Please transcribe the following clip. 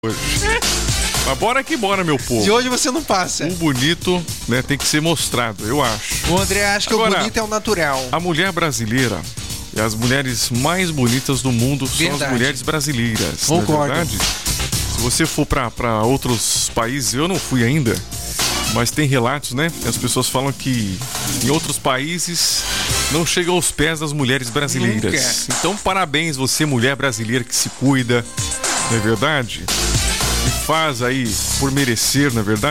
hoje. Mas bora que bora, meu povo. De hoje você não passa. O bonito, né, tem que ser mostrado, eu acho. O André acha que Agora, o bonito é o natural. A mulher brasileira e as mulheres mais bonitas do mundo são Verdade. as mulheres brasileiras. Concordo. Não é verdade? Se você for para outros países, eu não fui ainda, mas tem relatos, né? As pessoas falam que em outros países não chega aos pés das mulheres brasileiras. Nunca. Então, parabéns você, mulher brasileira que se cuida, não é verdade? E faz aí por merecer, não é verdade?